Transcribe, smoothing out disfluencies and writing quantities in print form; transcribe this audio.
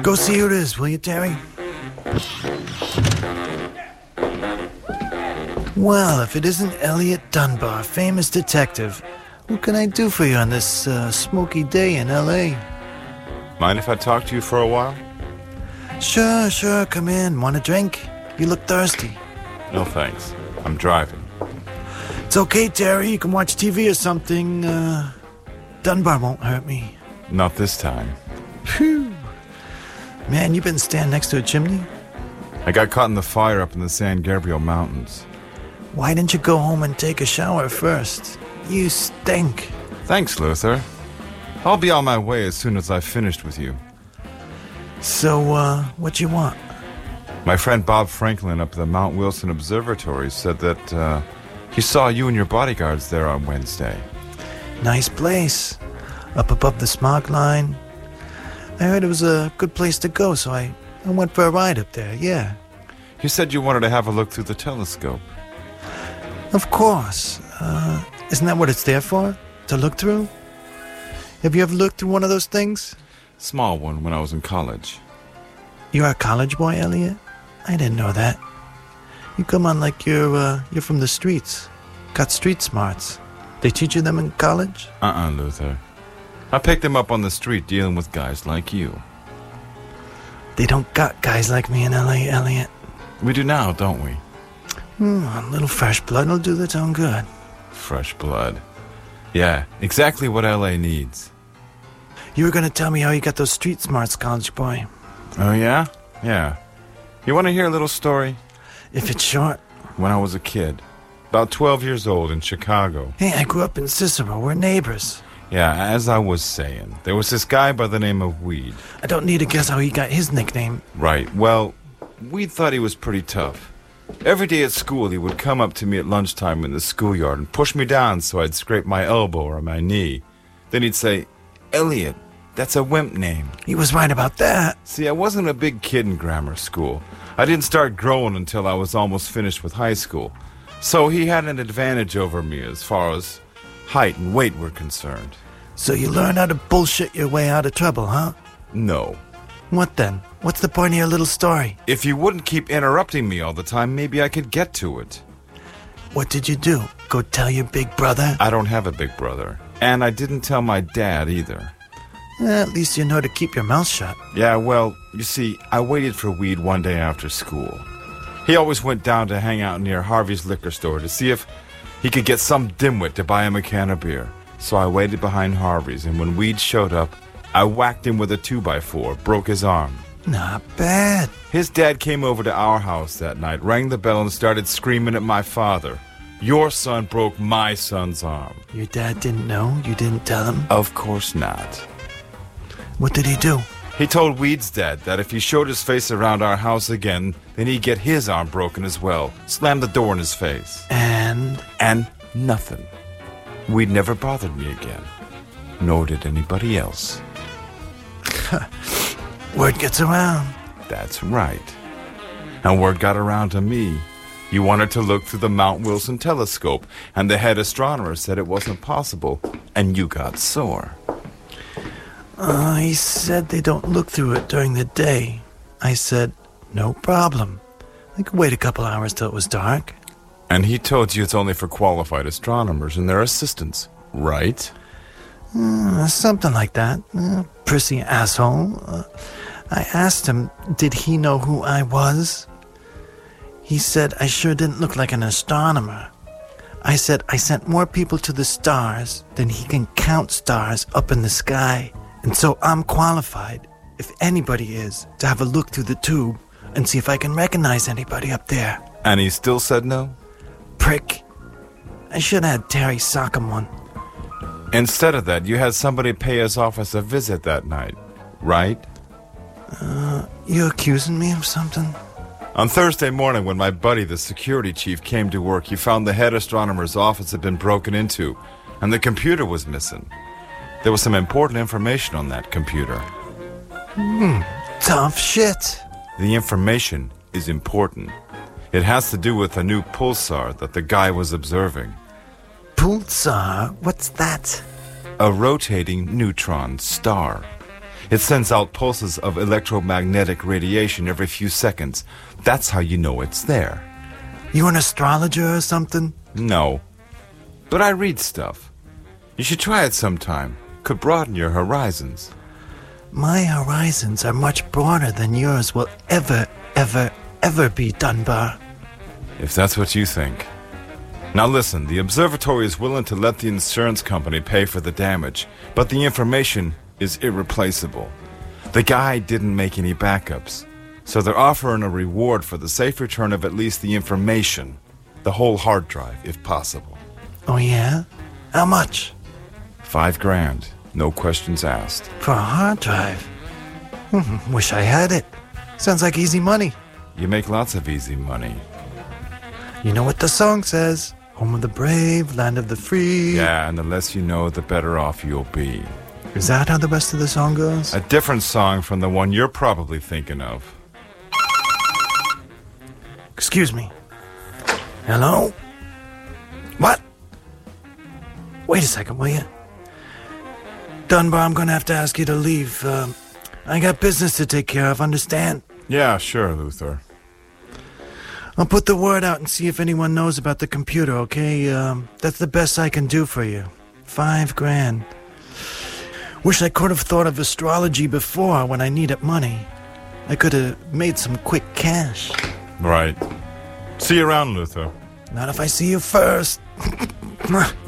Go see who it is, will you, Terry? Well, if it isn't Elliot Dunbar, famous detective, what can I do for you on this smoky day in L.A.? Mind if I talk to you for a while? Sure, come in. Want a drink? You look thirsty. No thanks. I'm driving. It's okay, Terry. You can watch TV or something. Dunbar won't hurt me. Not this time. Phew. Man, you been standing next to a chimney? I got caught in the fire up in the San Gabriel Mountains. Why didn't you go home and take a shower first? You stink. Thanks, Luther. I'll be on my way as soon as I've finished with you. So, what you want? My friend Bob Franklin up at the Mount Wilson Observatory said that he saw you and your bodyguards there on Wednesday. Nice place. Up above the smog line. I heard it was a good place to go, so I went for a ride up there, yeah. You said you wanted to have a look through the telescope. Of course. Isn't that what it's there for? To look through? Have you ever looked through one of those things? Small one when I was in college. You're a college boy, Elliot? I didn't know that. You come on like you're from the streets. Got street smarts. They teach you them in college? Luther. I picked them up on the street dealing with guys like you. They don't got guys like me in L.A., Elliot. We do now, don't we? A little fresh blood will do the town good. Fresh blood. Yeah, exactly what L.A. needs. You were going to tell me how you got those street smarts, college boy. Oh, yeah? Yeah. You want to hear a little story? If it's short. When I was a kid, about 12 years old in Chicago. Hey, I grew up in Cicero. We're neighbors. Yeah, as I was saying, there was this guy by the name of Weed. I don't need to guess how he got his nickname. Right. Well, Weed thought he was pretty tough. Every day at school, he would come up to me at lunchtime in the schoolyard and push me down so I'd scrape my elbow or my knee. Then he'd say, "Elliot, that's a wimp name." He was right about that. See, I wasn't a big kid in grammar school. I didn't start growing until I was almost finished with high school. So he had an advantage over me as far as height and weight were concerned. So you learned how to bullshit your way out of trouble, huh? No. What then? What's the point of your little story? If you wouldn't keep interrupting me all the time, maybe I could get to it. What did you do? Go tell your big brother? I don't have a big brother. And I didn't tell my dad either. At least you know to keep your mouth shut. Yeah, well, you see, I waited for Weed one day after school. He always went down to hang out near Harvey's liquor store to see if he could get some dimwit to buy him a can of beer. So I waited behind Harvey's, and when Weed showed up, I whacked him with a 2x4, broke his arm. Not bad. His dad came over to our house that night, rang the bell, and started screaming at my father. "Your son broke my son's arm." Your dad didn't know? You didn't tell him? Of course not. What did he do? He told Weed's dad that if he showed his face around our house again, then he'd get his arm broken as well. Slammed the door in his face. And nothing. Weed never bothered me again. Nor did anybody else. Word gets around. That's right. And word got around to me. You wanted to look through the Mount Wilson telescope, and the head astronomer said it wasn't possible, and you got sore. He said they don't look through it during the day. I said, no problem. I could wait a couple hours till it was dark. And he told you it's only for qualified astronomers and their assistants, right? Something like that. Prissy asshole. I asked him, did he know who I was? He said I sure didn't look like an astronomer. I said I sent more people to the stars than he can count stars up in the sky. And so I'm qualified, if anybody is, to have a look through the tube and see if I can recognize anybody up there. And he still said no? Prick. I should have had Terry sock him one. Instead of that, you had somebody pay his office a visit that night, right? You accusing me of something? On Thursday morning, when my buddy, the security chief, came to work, he found the head astronomer's office had been broken into, and the computer was missing. There was some important information on that computer. Tough shit. The information is important. It has to do with a new pulsar that the guy was observing. Pulsar? What's that? A rotating neutron star. It sends out pulses of electromagnetic radiation every few seconds. That's how you know it's there. You an astrologer or something? No. But I read stuff. You should try it sometime. Could broaden your horizons. My horizons are much broader than yours will ever be, Dunbar. If that's what you think. Now listen, the observatory is willing to let the insurance company pay for the damage, but the information is irreplaceable. The guy didn't make any backups, so they're offering a reward for the safe return of at least the information, the whole hard drive, if possible. Oh yeah? How much? $5,000, no questions asked. For a hard drive? Wish I had it. Sounds like easy money. You make lots of easy money. You know what the song says. Home of the brave, land of the free. Yeah, and the less you know, the better off you'll be. Is that how the rest of the song goes? A different song from the one you're probably thinking of. Excuse me. Hello? What? Wait a second, will you? Dunbar, I'm gonna have to ask you to leave. I got business to take care of, understand? Yeah, sure, Luther. I'll put the word out and see if anyone knows about the computer, okay? That's the best I can do for you. $5,000. Wish I could have thought of astrology before when I needed money. I could have made some quick cash. Right. See you around, Luther. Not if I see you first.